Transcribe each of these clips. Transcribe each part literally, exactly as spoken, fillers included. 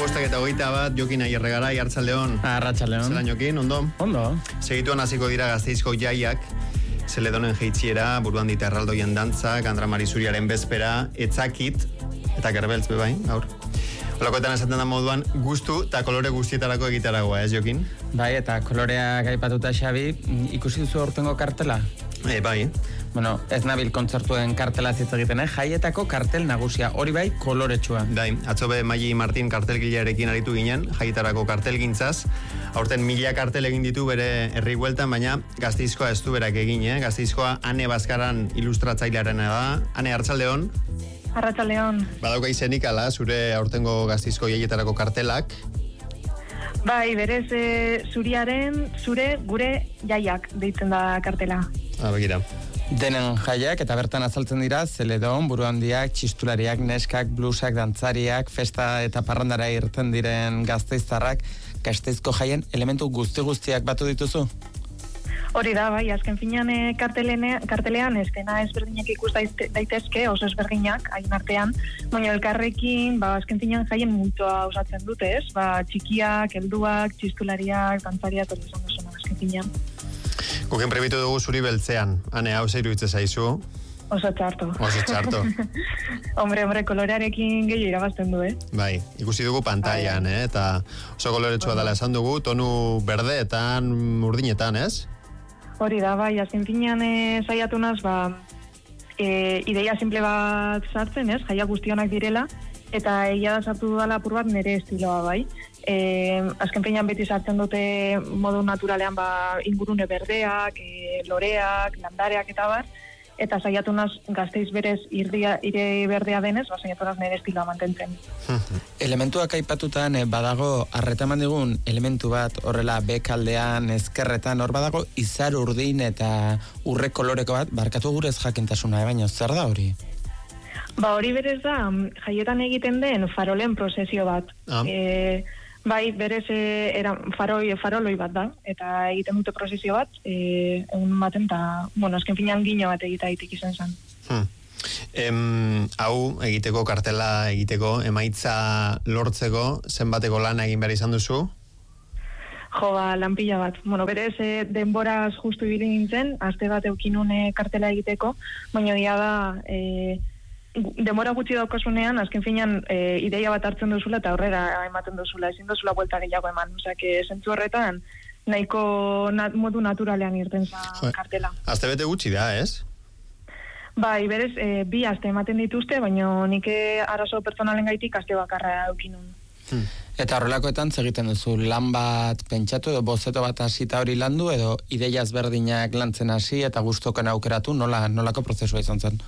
Bostak eta hogeita bat, Jokin Aierregara, Arratsaldeon. Arratsaldeon. Zeran Jokin, ondo? Ondo. Segituan hasiko dira Gasteizko jaiak, Zeledonen jeitziera, buruan dita erraldoien dantzak, Andra Marizuriaren bezpera, etzakit, eta gerbeltz bebain, gaur. Olakoetan esaten da moduan, gustu eta kolore guztietarako egitaragoa, ez Jokin? Bai, eta koloreak aipatuta Xabi, ikusi duzu aurtengo kartela? E, bai. Bueno, ez nabil kontzertuen kartela hitz egiten, eh? Jaietako kartel nagusia, hori bai, koloretsua. Bai, atzobe Maili Martin kartelgilearekin aritu ginen, jaietarako kartelgintzaz. Aurten mila kartel egin ditu bere herri bueltan, baina Gasteizkoa ez du berak egin, eh? Gasteizkoa Ane Bazkaran ilustratzailearena da. Ane, Arratsaldeon. Arratsaldeon. Badauka izenik ala, zure aurtengo Gasteizko jaietarako kartelak. Bai, berez e, zuriaren, zure, gure jaiak deitzen da kartela. Ah, begira. Denen jaiak eta bertan azaltzen dira Zeledon, buruhandiak, txistulariak, neskak, blusak, dantzariak, festa eta parrandara irten diren gasteiztarrak. Gasteizko jaien elementu guzti-guztiak batu dituzu? Hori da, bai, azken finean e, kartelean eskena ezberdinak ikus daitezke, oso ezberdinak, hain artean, baina elkarrekin, ba, azken finean jaien multoa osatzen dute, ez? Ba, txikiak, helduak, txistulariak, dantzariak, hori izan duzuna, azken finean. Guken prebitu dugu zuri beltzean, Ane, hau zeiru hitze zaizu? Oso txarto. Oso txarto. hombre, hombre, kolorearekin gehiago irabazten du, eh? Bai, ikusi dugu pantailan, eh? Eta oso koloretsua dela esan dugu, tonu berdeetan, urdinetan, ez? Hori da, bai, azken finean e, saiatu naz, ba, e, ideia simple bat sartzen, ez? Jaia guztionak direla, eta egia da sartu dudala apur bat nire estiloa, bai. E, azken finean beti sartzen dute modu naturalean ba, ingurune berdeak, e, loreak, landareak eta bar, eta saiatu naz Gasteiz berez irdia, ire berdea denez, ba, saiatu naz nire estiloa mantentzen. Elementuak aipatutan badago arretaman digun elementu bat horrela bekaldean, ezkerretan, hor badago izar urdin eta urre koloreko bat, barkatu gure ez jakintasuna, baina zer da hori? Ba hori berez da, jaietan egiten den farolen prozesio bat. Ah. E, bai, berez e, era, faroi, faroloi bat da, eta egiten dute prozesio bat, e, egun baten, eta, bueno, azken finean gino bat egita egitek izan zen. Hmm. Em, hau egiteko, kartela egiteko, emaitza lortzeko, zenbateko lan egin behar izan duzu? Jo, ba, lanpila bat. Bueno, berez, e, denboraz justu ibili nintzen, aste bat eukinune kartela egiteko, baina dia da, e, denbora gutxi daukasunean, azken finean e, ideia bat hartzen duzula eta aurrera ematen duzula, ezin duzula buelta gehiago eman. Osea, que zentzu horretan, nahiko nat, modu naturalean irten za kartela. Aste bete gutxi da, ez? Bai, berez, e, bi aste ematen dituzte, baina nik arazo pertsonalen gaitik aste bakarra eukinun. Hmm. Eta horrelakoetan segiten duzu lan bat pentsatu edo bozeto bat hasita hori landu edo ideia ezberdinak lantzen hasi eta gustoken aukeratu, nola, nolako prozesua izan zen?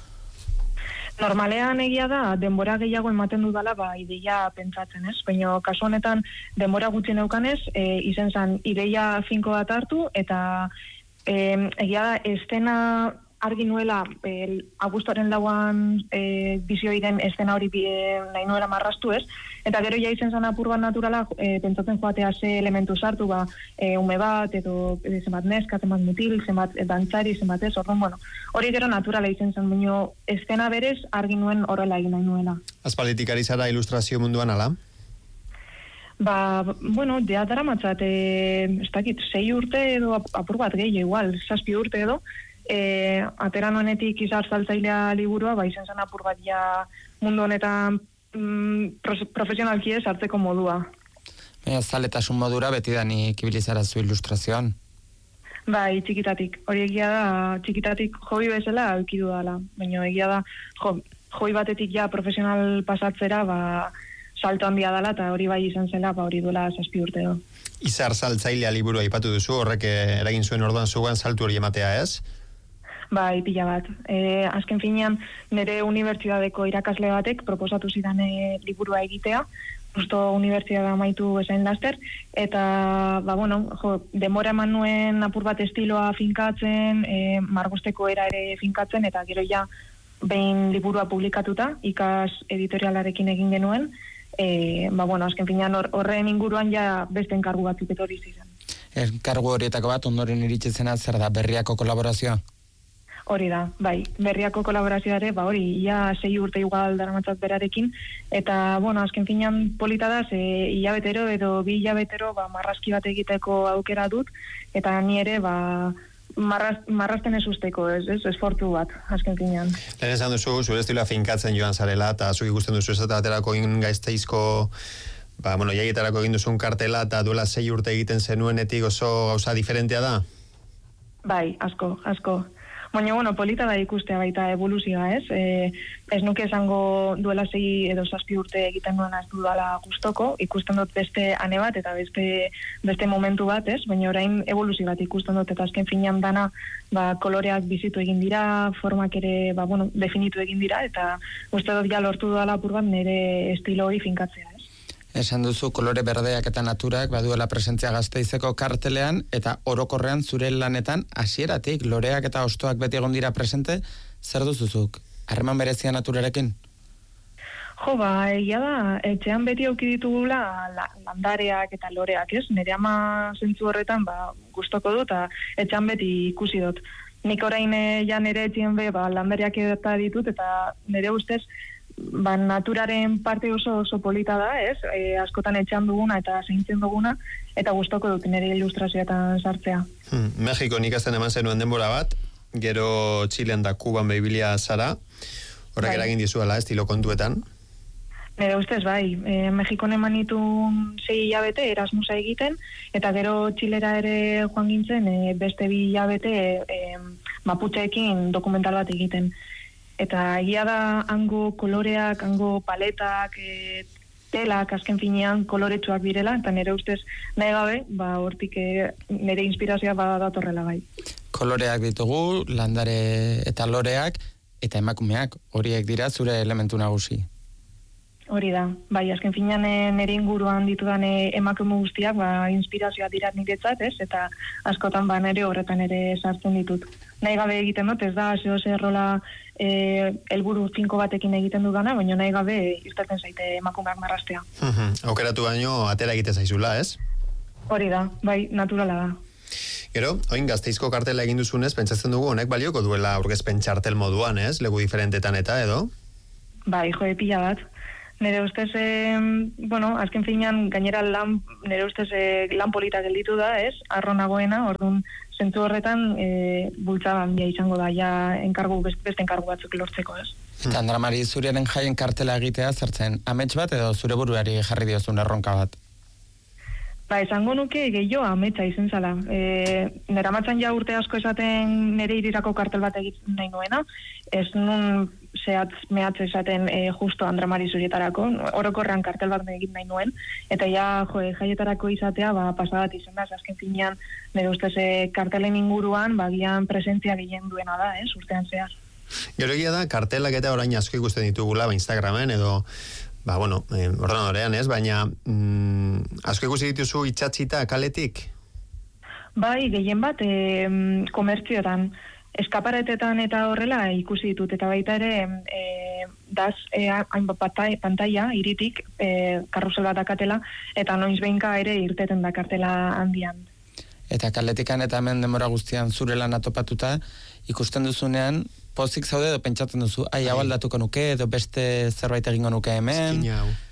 Normalean egia da, denbora gehiago ematen dudala, ba, ideia pentsatzen, ez? Baina kasu honetan, denbora gutxi neukanez, e, izen zen, ideia finko bat hartu, eta e, egia da, estena argi nuela, e, abuztuaren lauan e, bizioiren estena hori e, nahi nuela marrastu, ez? Eta gero ja izen zen apur bat naturala, e, pentsatzen joatea ze elementu sartu, ba, e, ume bat, edo e, zenbat neska, zenbat mutil, zenbat dantzari, zenbat ez, orduan, bueno, hori gero naturala izen zen, baina estena berez argi nuen horrela egin nahi nuela. Azpalitik ari zara ilustrazio munduan ala? Ba, bueno, dea dara matzat, e, ez dakit, sei urte edo apur bat gehi, igual, zazpi urte edo, e, atera honetik izar saltzailea liburua, ba, izen zen apur bat ja mundu honetan mm, profesionalki ez hartzeko modua. Baina zaletasun modura beti da nik ibilizara zu ilustrazioan. Bai, txikitatik. Hori egia da, txikitatik hobi bezala aukidu dala. Baina egia da, jo, hobi batetik ja profesional pasatzera, ba, salto handia dela, eta hori bai izan zela, ba, hori duela zazpi urte do. Izar saltzailea liburu aipatu duzu, horrek eragin zuen orduan zugan saltu hori ematea, ez? Bai, pila bat. E, azken finean, nire unibertsitateko irakasle batek proposatu zidan e, liburua egitea, justo unibertsitatea amaitu esain laster, eta, ba, bueno, jo, demora eman nuen apur bat estiloa finkatzen, e, margusteko era ere finkatzen, eta gero ja, behin liburua publikatuta, ikas editorialarekin egin genuen, e, ba, bueno, azken finean horren inguruan ja beste enkargu batzuk etorri ziren. Enkargu horietako bat, ondoren iritzizena zer da, berriako kolaborazioa? Hori da, bai, berriako kolaborazioare, ba hori, ia sei urte igual daramatzat berarekin, eta, bueno, azken finean polita da, ze hilabetero edo bi hilabetero, ba, marrazki bat egiteko aukera dut, eta ni ere, ba, marraz, marrazten ez usteko, ez, ez, esfortu bat, azken finean. Lehen esan duzu, zure estiloa finkatzen joan zarela, eta zuk ikusten duzu ez aterako egin Gasteizko, ba, bueno, jaietarako egin duzun kartela, eta duela sei urte egiten zenuenetik oso gauza diferentea da? Bai, asko, asko. Baina, bueno, polita da ikustea baita evoluzioa, ez? E, ez nuke esango duela sei edo zazpi urte egiten duen az dudala gustoko, ikusten dut beste ane bat eta beste, beste momentu bat, ez? Baina orain evoluzio bat ikusten dut eta azken finean dana ba, koloreak bizitu egin dira, formak ere ba, bueno, definitu egin dira, eta uste dut ja lortu dudala apur bat nire estilo hori finkatzea, ez? Esan duzu kolore berdeak eta naturak baduela presentzia Gasteizeko kartelean eta orokorrean zure lanetan hasieratik loreak eta hostoak beti egon dira presente, zer duzuzuk? Harreman berezia naturarekin? Jo, ba, egia da, etxean beti auki ditugula la, landareak eta loreak, ez? Nire ama zentzu horretan, ba, gustoko dut, eta etxean beti ikusi dut. Nik orain ja nire etxean be, ba, landareak eta ditut, eta nire ustez, ba, naturaren parte oso oso polita da, ez? E, askotan etxean duguna eta zeintzen duguna, eta gustoko dut nire ilustrazioetan sartzea. Hmm, Mexiko nik azten eman zenuen denbora bat, gero Txilean da Kuban behibilia zara, horrek bai. Eragin dizuela estilo kontuetan? Nire ustez, bai. E, Mexikon eman nituen sei hilabete Erasmusa egiten, eta gero Txilera ere joan gintzen e, beste bi hilabete e, Maputxeekin dokumental bat egiten. Eta egia da hango koloreak, hango paletak, e, telak, azken finean koloretsuak direla, eta nire ustez nahi gabe, ba, hortik e, nire inspirazioa ba datorrela bai. Koloreak ditugu, landare eta loreak, eta emakumeak, horiek dira zure elementu nagusi. Hori da, bai, azken finean nire inguruan ditudan emakume guztiak, ba, inspirazioa dira niretzat, ez? Eta askotan ba nire horretan ere sartzen ditut. Nahi gabe egiten dut, ez da, zeo zer rola e, elburu finko batekin egiten dudana, baina nahi gabe irteten zaite emakumeak marrastea. Aukeratu baino, atera egite zaizula, ez? Hori da, bai, naturala da. Gero, oin Gasteizko kartela egin duzunez, pentsatzen dugu honek balioko duela aurkezpen txartel moduan, ez? Legu diferentetan eta edo? Bai, jo, pila bat. Nere ustez, eh, bueno, azken finean gainera lan, nere ustez eh, lan polita gelditu da, ez? Arro nagoena, orduan zentzu horretan eh, bultzada handia izango da, ja enkargu, beste, beste enkargu batzuk lortzeko, ez? Eta Andra Mari, zuriaren jaien kartela egitea zertzen, amets bat edo zure buruari jarri diozun erronka bat? Ba, esango nuke gehiago ametsa izen zala. E, nera matzan ja urte asko esaten nere irirako kartel bat egiten nahi nuena, ez nun zehatz mehatz esaten e, justo Andra Mari Zurietarako, orokorrean kartel bat egin nahi nuen, eta ja jo, jaietarako izatea ba, pasadat izen da, azken finean nire ustez e, kartelen inguruan bagian presentzia gehien duena da, ez, urtean zehar. Gero egia da, kartelak eta orain asko ikusten ditugula ba, Instagramen edo ba, bueno, eh, ordenadorean ez, baina mm, asko ikusi dituzu itxatzita kaletik? Bai, gehien bat, e, komertzioetan, eskaparetetan eta horrela ikusi ditut, eta baita ere, e, daz, e, hainbat pantaila, iritik, e, karrusel bat dakatela, eta noiz behinka ere irteten da kartela handian. Eta kaletikan eta hemen denbora guztian zure lan atopatuta, ikusten duzunean, pozik zaude edo pentsatzen duzu, ai, hau aldatuko nuke, edo beste zerbait egingo nuke hemen.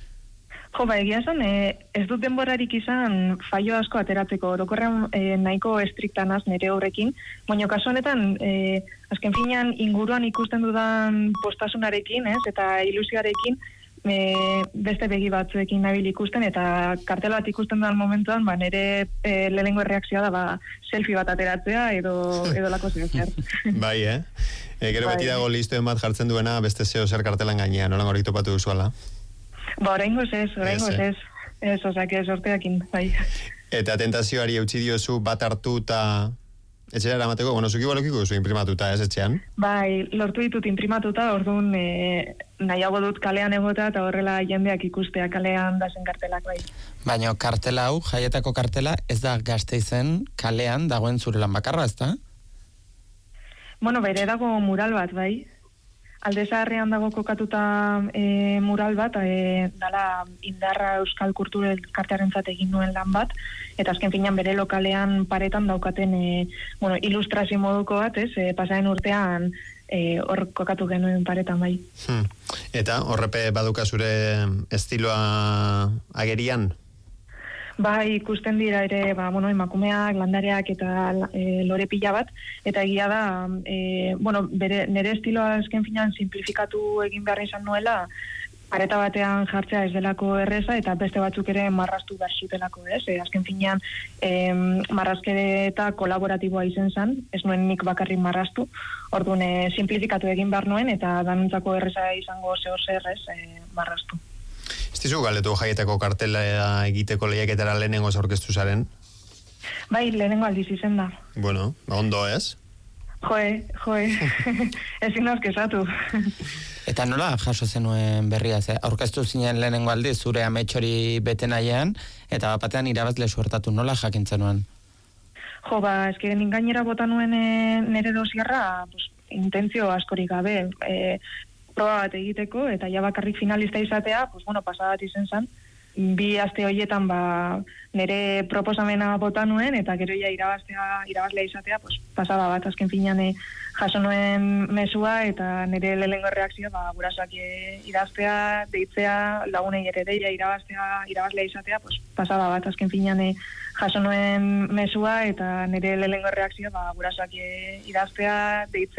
Jo, ba, egia esan, e, ez dut denborarik izan faio asko ateratzeko, orokorrean e, nahiko estriktanaz nire horrekin, baina kasu honetan, e, azken finean inguruan ikusten dudan postasunarekin, ez, eta ilusioarekin, e, beste begi batzuekin nabil ikusten, eta kartel bat ikusten dudan momentuan, ba, nire e, lehenengo erreakzioa da, ba, selfie bat ateratzea, edo, edo lako zer. Bai, eh? E, gero bai. Beti dago listoen bat jartzen duena beste zeo zer kartelan gainean, nolan hori topatu duzuala? Ba, oraingoz ez, oraingoz ez. Ez, ozak, ez sorteakin, bai. Eta tentazioari eutxi diozu bat hartu eta etxera eramateko, bueno, zuki balokiko duzu imprimatuta, ez etxean? Bai, lortu ditut imprimatuta, orduan e, nahiago dut kalean egota eta horrela jendeak ikustea kalean dazen kartelak, bai. Baina kartela hau, jaietako kartela, ez da Gasteizen kalean dagoen zure lan bakarra, ez da? Bueno, bere dago mural bat, bai. Alde Zaharrean dago kokatuta e, mural bat, e, dala Indarra Euskal Kultura Elkartearentzat egin nuen lan bat, eta azken finean bere lokalean paretan daukaten e, bueno, ilustrazio moduko bat, ez, e, pasaren urtean e, hor kokatu genuen paretan bai. Hmm. Eta horrepe baduka zure estiloa agerian? Bai, ikusten dira ere, ba, bueno, emakumeak, landareak eta e, lore pila bat, eta egia da, e, bueno, bere, nire estiloa azken finean simplifikatu egin behar izan nuela, pareta batean jartzea ez delako erreza, eta beste batzuk ere marraztu behar zutelako, ez? E, azken finean, e, marrazketa kolaboratiboa izen zen, ez nuen nik bakarrik marraztu, orduan e, simplifikatu egin behar nuen, eta danuntzako erreza izango zeo zer, ez, e, marraztu. Ez dizu galetu jaietako kartela egiteko lehiaketara lehenengo aurkeztu zaren? Bai, lehenengo aldiz izen da. Bueno, ondo ez? Joe, joe, ezin aurkezatu. Eta nola jaso zenuen berria, ze? Aurkeztu zinen lehenengo aldiz zure ametxori bete nahian, eta batean irabazle suertatu, nola jakintzen nuen? Jo, ba, eske nik gainera bota nuen e, nere dosierra, pues, intentzio askorik gabe, e, proba bat egiteko, eta ja bakarrik finalista izatea, pues bueno, pasadat izen zen, bi aste horietan ba, nire proposamena bota nuen, eta gero ja irabaztea, irabazlea izatea, pues, pasada bat, azken finean jaso nuen mesua, eta nire lehenengo reakzioa, ba, gurasoak idaztea, deitzea, lagunei ere deia irabaztea, irabazlea izatea, pues, pasada bat, azken finean jaso nuen mesua, eta nire lehenengo reakzioa, ba, gurasoak idaztea, deitzea,